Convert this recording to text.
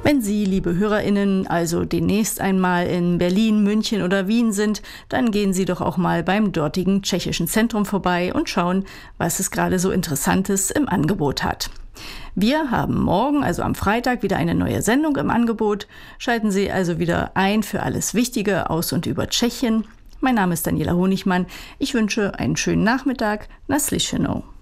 Wenn Sie, liebe HörerInnen, also demnächst einmal in Berlin, München oder Wien sind, dann gehen Sie doch auch mal beim dortigen Tschechischen Zentrum vorbei und schauen, was es gerade so Interessantes im Angebot hat. Wir haben morgen, also am Freitag, wieder eine neue Sendung im Angebot. Schalten Sie also wieder ein für alles Wichtige aus und über Tschechien. Mein Name ist Daniela Honigmann. Ich wünsche einen schönen Nachmittag. Na slyšenou.